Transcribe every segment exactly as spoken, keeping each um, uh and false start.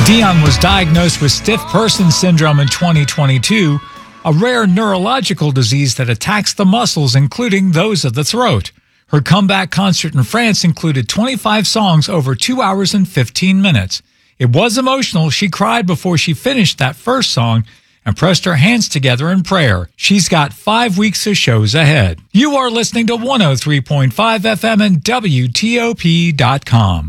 Dion was diagnosed with stiff person syndrome in twenty twenty-two, a rare neurological disease that attacks the muscles, including those of the throat. Her comeback concert in France included twenty-five songs over two hours and fifteen minutes. It was emotional. She cried before she finished that first song and pressed her hands together in prayer. She's got five weeks of shows ahead. You are listening to one oh three point five F M and W T O P dot com.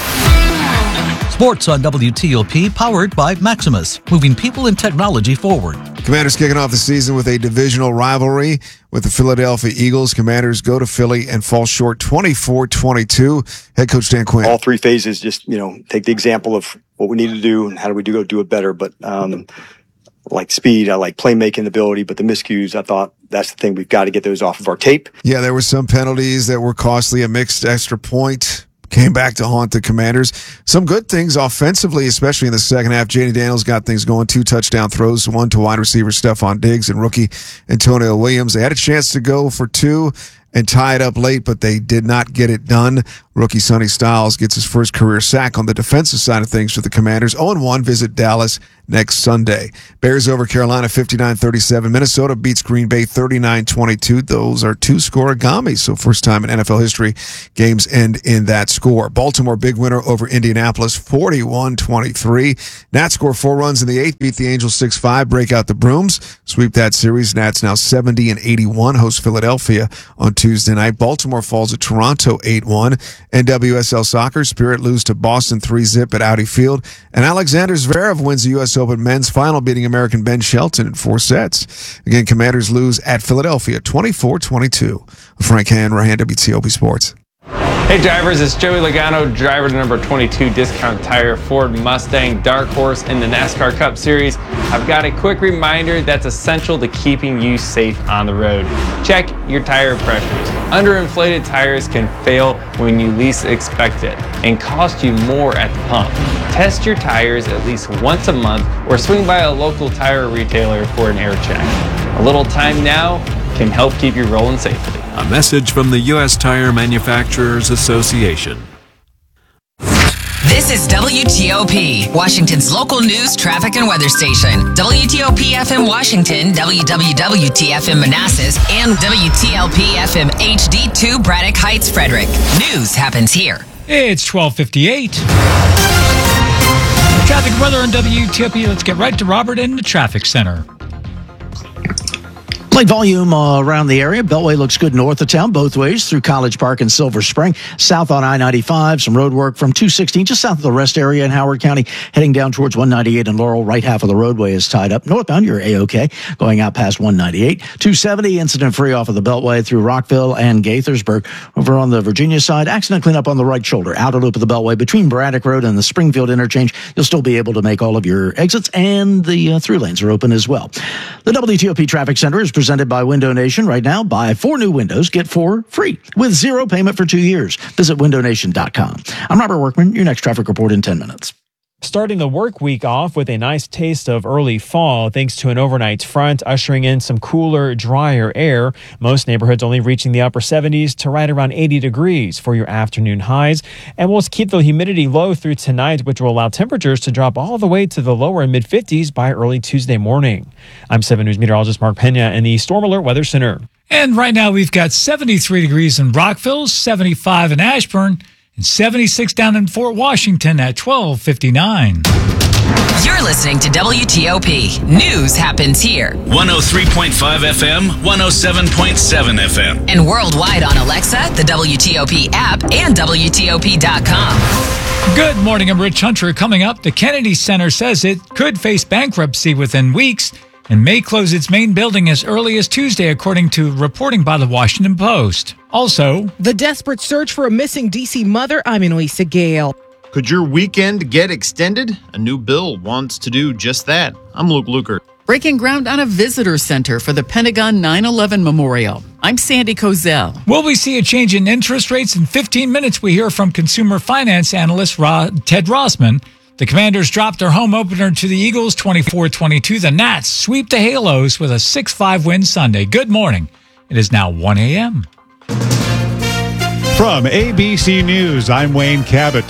Sports on W T O P, powered by Maximus, moving people and technology forward. Commanders kicking off the season with a divisional rivalry with the Philadelphia Eagles. Commanders go to Philly and fall short twenty-four twenty-two. Head coach Dan Quinn. All three phases, just, you know, take the example of what we need to do and how do we do go do it better. But, um, I like speed, I like playmaking ability, but the miscues, I thought that's the thing. We've got to get those off of our tape. Yeah, there were some penalties that were costly, a mixed extra point. Came back to haunt the Commanders. Some good things offensively, especially in the second half. Jayden Daniels got things going. Two touchdown throws, one to wide receiver Stephon Diggs and rookie Antonio Williams. They had a chance to go for two and tie it up late, but they did not get it done. Rookie Sonny Styles gets his first career sack on the defensive side of things for the Commanders. oh and one, visit Dallas next Sunday. Bears over Carolina fifty-nine thirty-seven. Minnesota beats Green Bay thirty-nine twenty-two. Those are two scoregamis, so first time in N F L history games end in that score. Baltimore big winner over Indianapolis forty-one twenty-three. Nats score four runs in the eighth, beat the Angels six five, break out the brooms, sweep that series. Nats now seventy and eighty-one, host Philadelphia on Tuesday night. Baltimore falls at Toronto eight one. N W S L Soccer, Spirit lose to Boston three zip at Audi Field. And Alexander Zverev wins the U S Open men's final, beating American Ben Shelton in four sets. Again, Commanders lose at Philadelphia twenty-four twenty-two. Frank Hanrahan, W T O P Sports. Hey drivers, it's Joey Logano, driver to number twenty-two Discount Tire Ford Mustang Dark Horse in the NASCAR Cup Series. I've got a quick reminder that's essential to keeping you safe on the road. Check your tire pressures. Underinflated tires can fail when you least expect it and cost you more at the pump. Test your tires at least once a month or swing by a local tire retailer for an air check. A little time now can help keep you rolling safely. A message from the U S Tire Manufacturers Association. This is W T O P, Washington's local news, traffic, and weather station. W T O P F M Washington, W W W T F M Manassas, and W T L P F M H D two Braddock Heights, Frederick. News happens here. It's twelve fifty-eight. Traffic and weather on W T O P. Let's get right to Robert in the traffic center. Light volume uh, around the area. Beltway looks good north of town, both ways through College Park and Silver Spring. South on I ninety-five, some road work from two sixteen just south of the rest area in Howard County, heading down towards one ninety-eight and Laurel. Right half of the roadway is tied up. Northbound, you're A-OK, going out past one ninety-eight. two seventy, incident free off of the Beltway through Rockville and Gaithersburg. Over on the Virginia side, accident cleanup on the right shoulder. Outer loop of the Beltway between Braddock Road and the Springfield interchange. You'll still be able to make all of your exits, and the uh, through lanes are open as well. The W T O P Traffic Center is presented by Window Nation. Right now, buy four new windows, get four free with zero payment for two years. Visit window nation dot com. I'm Robert Workman. Your next traffic report in ten minutes. Starting the work week off with a nice taste of early fall thanks to an overnight front ushering in some cooler, drier air. Most neighborhoods only reaching the upper seventies to right around eighty degrees for your afternoon highs. And we'll keep the humidity low through tonight, which will allow temperatures to drop all the way to the lower and mid fifties by early Tuesday morning. I'm seven News meteorologist Mark Pena in the Storm Alert Weather Center. And right now we've got seventy-three degrees in Rockville, seventy-five in Ashburn, and seventy-six down in Fort Washington at twelve fifty-nine. You're listening to W T O P. News happens here. one oh three point five F M, one oh seven point seven F M. And worldwide on Alexa, the W T O P app, and W T O P dot com. Good morning, I'm Rich Hunter. Coming up, the Kennedy Center says it could face bankruptcy within weeks and may close its main building as early as Tuesday, according to reporting by the Washington Post. Also, the desperate search for a missing D C mother. I'm Eloisa Gale. Could your weekend get extended? A new bill wants to do just that. I'm Luke Lukert. Breaking ground on a visitor center for the Pentagon nine eleven Memorial. I'm Sandy Kozel. Will we see a change in interest rates? In fifteen minutes, we hear from consumer finance analyst Ted Rossman. The Commanders dropped their home opener to the Eagles twenty-four twenty-two. The Nats sweep the Halos with a six five win Sunday. Good morning. It is now one a.m. From A B C News, I'm Wayne Cabot.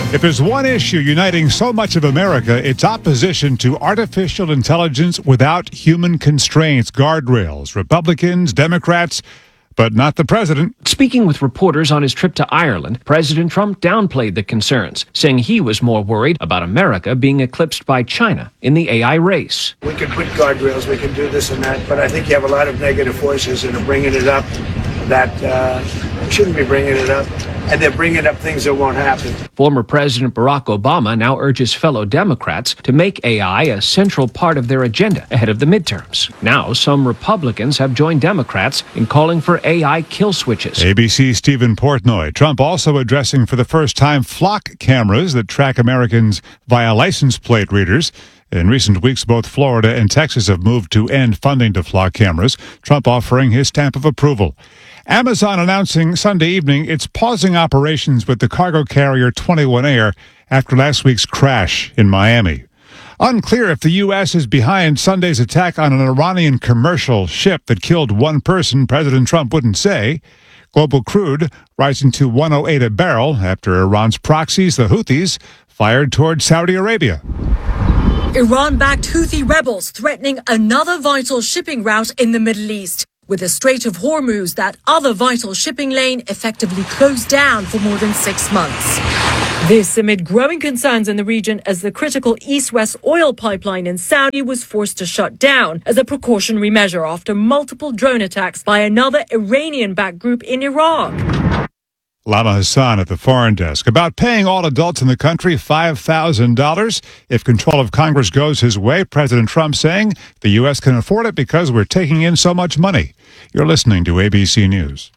If there's one issue uniting so much of America, it's opposition to artificial intelligence without human constraints, guardrails. Republicans, Democrats, but not the president. Speaking with reporters on his trip to Ireland, President Trump downplayed the concerns, saying he was more worried about America being eclipsed by China in the A I race. We can put guardrails, we can do this and that, but I think you have a lot of negative voices that are bringing it up that uh, shouldn't be bringing it up, and they're bringing up things that won't happen. Former President Barack Obama now urges fellow Democrats to make A I a central part of their agenda ahead of the midterms. Now, some Republicans have joined Democrats in calling for A I kill switches. A B C's Stephen Portnoy. Trump also addressing for the first time flock cameras that track Americans via license plate readers. In recent weeks, both Florida and Texas have moved to end funding to flock cameras, Trump offering his stamp of approval. Amazon announcing Sunday evening it's pausing operations with the cargo carrier twenty-one Air after last week's crash in Miami. Unclear if the U S is behind Sunday's attack on an Iranian commercial ship that killed one person, President Trump wouldn't say. Global crude rising to one oh eight a barrel after Iran's proxies, the Houthis, fired toward Saudi Arabia. Iran-backed Houthi rebels threatening another vital shipping route in the Middle East, with the Strait of Hormuz, that other vital shipping lane, effectively closed down for more than six months. This amid growing concerns in the region as the critical east-west oil pipeline in Saudi was forced to shut down as a precautionary measure after multiple drone attacks by another Iranian-backed group in Iraq. Lama Hassan at the Foreign Desk about paying all adults in the country five thousand dollars if control of Congress goes his way. President Trump saying the U S can afford it because we're taking in so much money. You're listening to A B C News.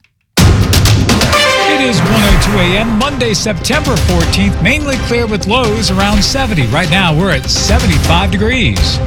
It is one oh two a.m. Monday, September fourteenth. Mainly clear with lows around seventy. Right now, we're at seventy-five degrees.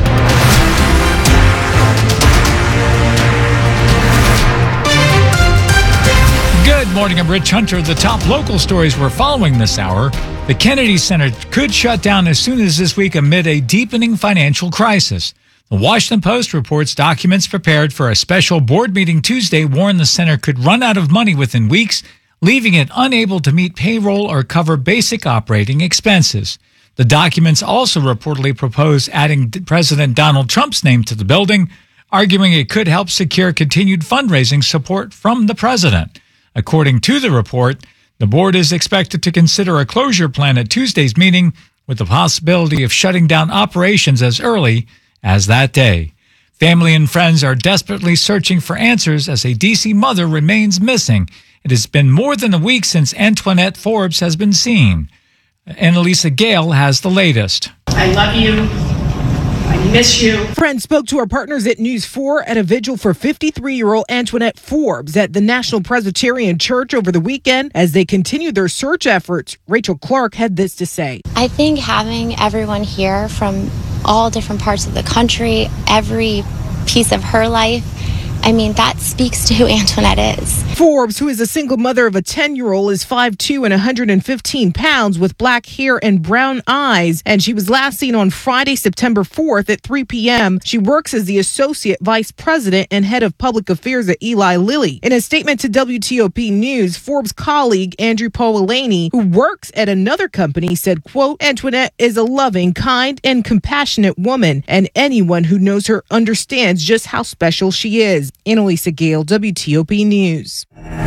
Good morning, I'm Rich Hunter. The top local stories we're following this hour. The Kennedy Center could shut down as soon as this week amid a deepening financial crisis. The Washington Post reports documents prepared for a special board meeting Tuesday warn the center could run out of money within weeks, leaving it unable to meet payroll or cover basic operating expenses. The documents also reportedly propose adding President Donald Trump's name to the building, arguing it could help secure continued fundraising support from the president. According to the report, the board is expected to consider a closure plan at Tuesday's meeting, with the possibility of shutting down operations as early as that day. Family and friends are desperately searching for answers as a D C mother remains missing. It has been more than a week since Antoinette Forbes has been seen. Annalisa Gale has the latest. I love you. I miss you. Friends spoke to our partners at News four at a vigil for fifty-three-year-old Antoinette Forbes at the National Presbyterian Church over the weekend as they continued their search efforts. Rachel Clark had this to say. I think having everyone here from all different parts of the country, every piece of her life, I mean, that speaks to who Antoinette is. Forbes, who is a single mother of a ten-year-old, is five foot two and one hundred fifteen pounds with black hair and brown eyes, and she was last seen on Friday, September fourth at three p.m. She works as the Associate Vice President and Head of Public Affairs at Eli Lilly. In a statement to W T O P News, Forbes' colleague, Andrew Polanyi, who works at another company, said, quote, Antoinette is a loving, kind, and compassionate woman, and anyone who knows her understands just how special she is. Annalisa Gale, W T O P News.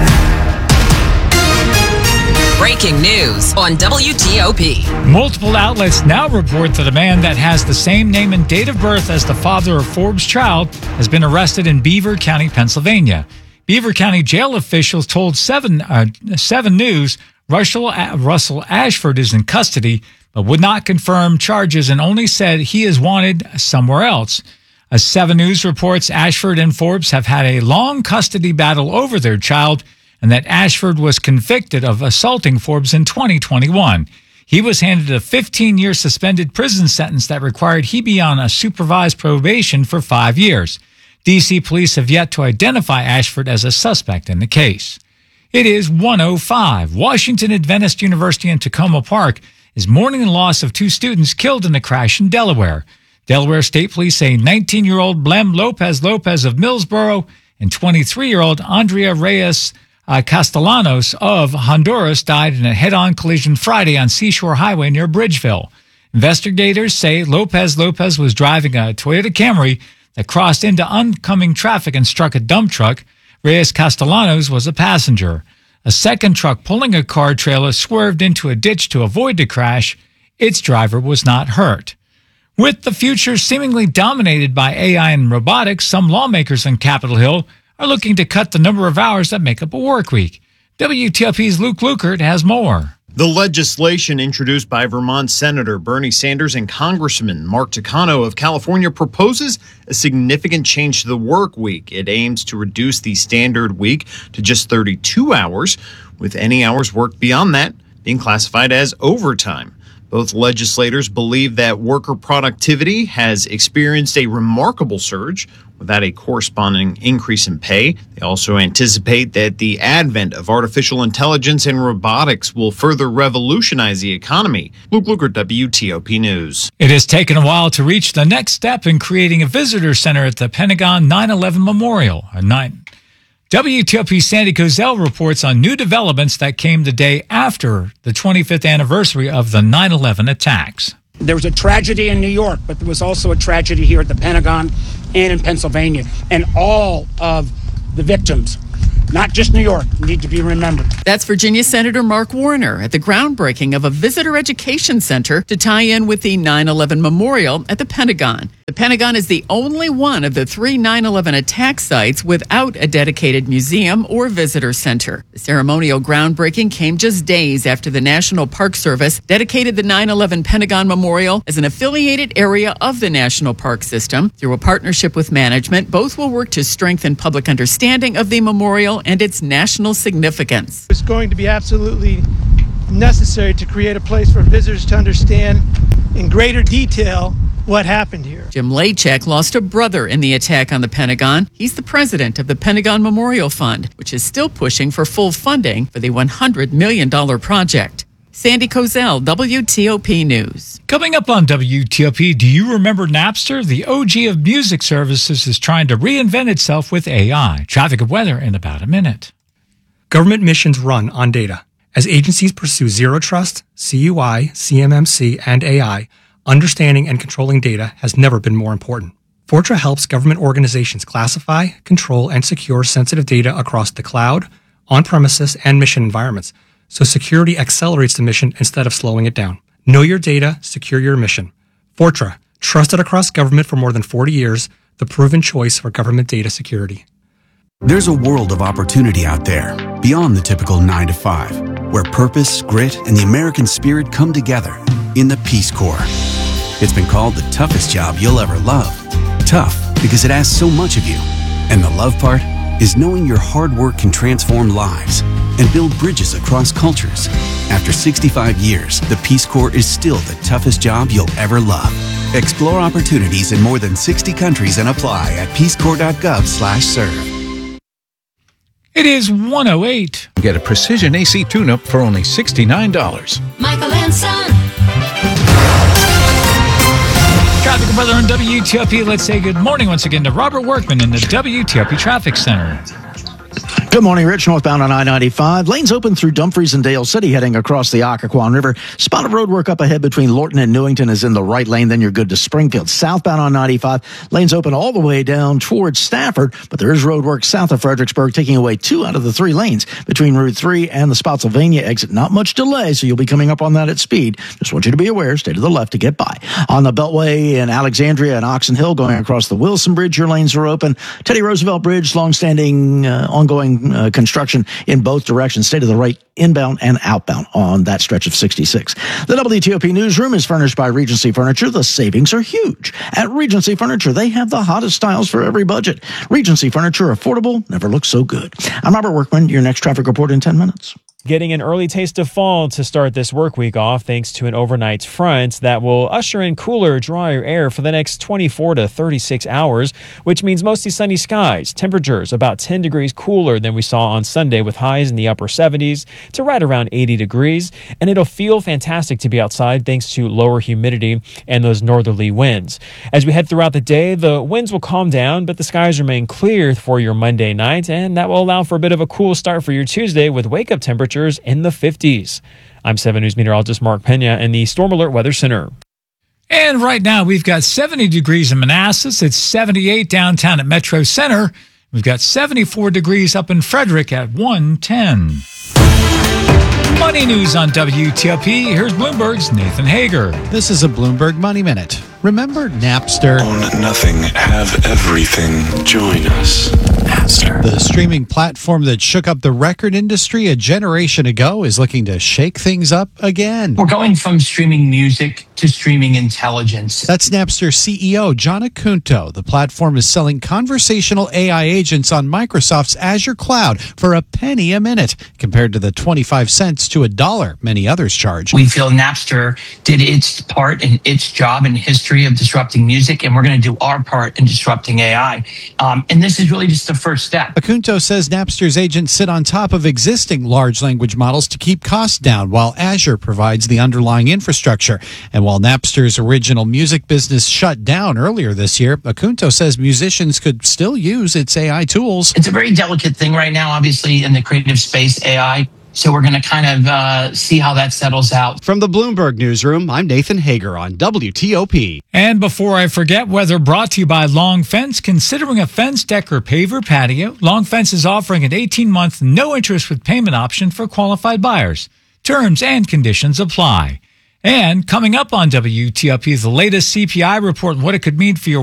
Breaking news on W T O P. Multiple outlets now report that a man that has the same name and date of birth as the father of Forbes' child has been arrested in Beaver County, Pennsylvania. Beaver County jail officials told Seven, uh, Seven News Russell, uh, Russell Ashford is in custody, but would not confirm charges and only said he is wanted somewhere else. As Seven News reports, Ashford and Forbes have had a long custody battle over their child, and that Ashford was convicted of assaulting Forbes in twenty twenty-one. He was handed a fifteen-year suspended prison sentence that required he be on a supervised probation for five years. D C police have yet to identify Ashford as a suspect in the case. It is one oh five. Washington Adventist University in Tacoma Park is mourning the loss of two students killed in a crash in Delaware. Delaware State Police say nineteen-year-old Blem Lopez Lopez of Millsboro and twenty-three-year-old Andrea Reyes uh, Castellanos of Honduras died in a head-on collision Friday on Seashore Highway near Bridgeville. Investigators say Lopez Lopez was driving a Toyota Camry that crossed into oncoming traffic and struck a dump truck. Reyes Castellanos was a passenger. A second truck pulling a car trailer swerved into a ditch to avoid the crash. Its driver was not hurt. With the future seemingly dominated by A I and robotics, some lawmakers on Capitol Hill are looking to cut the number of hours that make up a work week. W T L P's Luke Lukert has more. The legislation introduced by Vermont Senator Bernie Sanders and Congressman Mark Takano of California proposes a significant change to the work week. It aims to reduce the standard week to just thirty-two hours, with any hours worked beyond that being classified as overtime. Both legislators believe that worker productivity has experienced a remarkable surge without a corresponding increase in pay. They also anticipate that the advent of artificial intelligence and robotics will further revolutionize the economy. Luke Lukert, W T O P News. It has taken a while to reach the next step in creating a visitor center at the Pentagon nine eleven Memorial. A nine. W T O P's Sandy Kozel reports on new developments that came the day after the twenty-fifth anniversary of the nine eleven attacks. There was a tragedy in New York, but there was also a tragedy here at the Pentagon and in Pennsylvania. And all of the victims, not just New York, need to be remembered. That's Virginia Senator Mark Warner at the groundbreaking of a visitor education center to tie in with the nine eleven Memorial at the Pentagon. The Pentagon is the only one of the three nine eleven attack sites without a dedicated museum or visitor center. The ceremonial groundbreaking came just days after the National Park Service dedicated the nine eleven Pentagon Memorial as an affiliated area of the National Park System. Through a partnership with management, both will work to strengthen public understanding of the memorial and its national significance. It's going to be absolutely necessary to create a place for visitors to understand in greater detail what happened here. Jim Lachek lost a brother in the attack on the Pentagon. He's the president of the Pentagon Memorial Fund, which is still pushing for full funding for the one hundred million dollars project. Sandy Kozel, W T O P News. Coming up on W T O P, do you remember Napster? The O G of music services is trying to reinvent itself with A I. Traffic and weather in about a minute. Government missions run on data. As agencies pursue zero trust, C U I, C M M C, and A I, understanding and controlling data has never been more important. Fortra helps government organizations classify, control, and secure sensitive data across the cloud, on-premises, and mission environments, so security accelerates the mission instead of slowing it down. Know your data, secure your mission. Fortra, trusted across government for more than forty years, the proven choice for government data security. There's a world of opportunity out there, beyond the typical nine to five, where purpose, grit, and the American spirit come together in the Peace Corps. It's been called the toughest job you'll ever love. Tough because it asks so much of you. And the love part is knowing your hard work can transform lives and build bridges across cultures. After sixty-five years, the Peace Corps is still the toughest job you'll ever love. Explore opportunities in more than sixty countries and apply at peacecorps.gov slash serve. It is one oh eight. Get a precision A C tune-up for only sixty-nine dollars. Michael and Son. Traffic and weather on W T O P. Let's say good morning once again to Robert Workman in the W T O P Traffic Center. Good morning, Rich. Northbound on I ninety-five. Lanes open through Dumfries and Dale City, heading across the Occoquan River. Spot of road work up ahead between Lorton and Newington is in the right lane. Then you're good to Springfield. Southbound on ninety-five. Lanes open all the way down towards Stafford, but there is road work south of Fredericksburg, taking away two out of the three lanes between Route three and the Spotsylvania exit. Not much delay, so you'll be coming up on that at speed. Just want you to be aware, stay to the left to get by. On the Beltway in Alexandria and Oxon Hill, going across the Wilson Bridge, your lanes are open. Teddy Roosevelt Bridge, long-standing, uh, ongoing Uh, construction in both directions. Stay to the right inbound and outbound on that stretch of sixty-six. The W T O P newsroom is furnished by Regency Furniture. The savings are huge. At Regency Furniture, they have the hottest styles for every budget. Regency Furniture, affordable, never looks so good. I'm Robert Workman, your next traffic report in ten minutes. Getting an early taste of fall to start this work week off thanks to an overnight front that will usher in cooler, drier air for the next twenty-four to thirty-six hours, which means mostly sunny skies. Temperatures about ten degrees cooler than we saw on Sunday with highs in the upper seventies to right around eighty degrees. And it'll feel fantastic to be outside thanks to lower humidity and those northerly winds. As we head throughout the day, the winds will calm down, but the skies remain clear for your Monday night, and that will allow for a bit of a cool start for your Tuesday with wake-up temperatures in the fifties. I'm seven News meteorologist Mark Pena in the Storm Alert Weather Center. And right now we've got seventy degrees in Manassas. It's seventy-eight downtown at Metro Center. We've got seventy-four degrees up in Frederick at one ten. Money news on W T L P. Here's Bloomberg's Nathan Hager. This is a Bloomberg Money Minute. Remember Napster? Own nothing, have everything. Join us. Napster. The streaming platform that shook up the record industry a generation ago is looking to shake things up again. We're going from streaming music to streaming intelligence. That's Napster C E O John Acunto. The platform is selling conversational A I agents on Microsoft's Azure cloud for a penny a minute, compared to the twenty-five cents to a dollar many others charge. We feel Napster did its part and its job in history of disrupting music, and we're going to do our part in disrupting A I. Um, and this is really just the first step. Acunto says Napster's agents sit on top of existing large language models to keep costs down, while Azure provides the underlying infrastructure. And while Napster's original music business shut down earlier this year, Acunto says musicians could still use its A I tools. It's a very delicate thing right now, obviously, in the creative space, A I. So we're going to kind of uh, see how that settles out. From the Bloomberg Newsroom, I'm Nathan Hager on W T O P. And before I forget, weather brought to you by Long Fence. Considering a fence, deck, or paver patio, Long Fence is offering an eighteen-month no-interest with payment option for qualified buyers. Terms and conditions apply. And coming up on W T O P is the latest C P I report and what it could mean for your